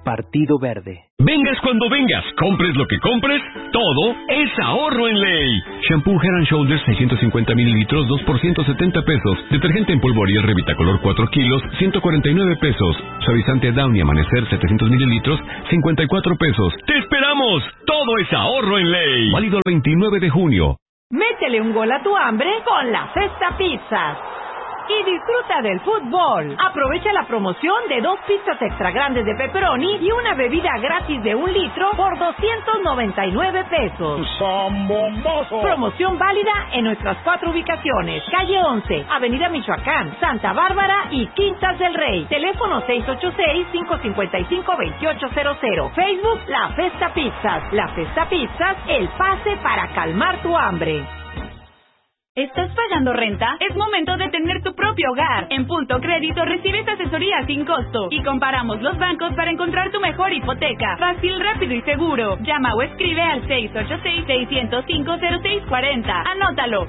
Partido Verde. Vengas cuando vengas, compres lo que compres, todo es ahorro en Ley. Shampoo Head and Shoulders 650 mililitros, 2 por 170 pesos. Detergente en polvo Ariel Revitacolor 4 kilos, 149 pesos. Suavizante Downy Amanecer 700 mililitros, 54 pesos. ¡Te esperamos! Todo es ahorro en Ley. Válido el 29 de junio. Métele un gol a tu hambre con la Festa Pizzas. Y disfruta del fútbol. Aprovecha la promoción de 2 pizzas extra grandes de pepperoni y una bebida gratis de 1 litro por 299 pesos. ¡Son bombosos! Promoción válida en nuestras 4 ubicaciones: Calle 11, Avenida Michoacán, Santa Bárbara y Quintas del Rey. Teléfono 686-555-2800. Facebook La Festa Pizzas. La Festa Pizzas, el pase para calmar tu hambre. ¿Estás pagando renta? Es momento de tener tu propio hogar. En Punto Crédito recibes asesoría sin costo y comparamos los bancos para encontrar tu mejor hipoteca. Fácil, rápido y seguro. Llama o escribe al 686-605-0640. Anótalo,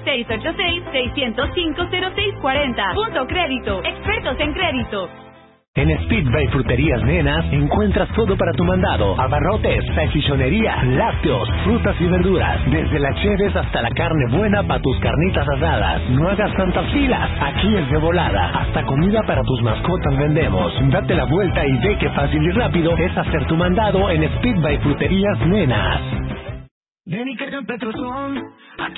686-605-0640. Punto Crédito, expertos en crédito. En Speedway Fruterías Nenas encuentras todo para tu mandado: abarrotes, salchichonería, lácteos, frutas y verduras, desde las cheves hasta la carne buena para tus carnitas asadas. No hagas tantas filas, aquí es de volada. Hasta comida para tus mascotas vendemos. Date la vuelta y ve qué fácil y rápido es hacer tu mandado en Speedway Fruterías Nenas.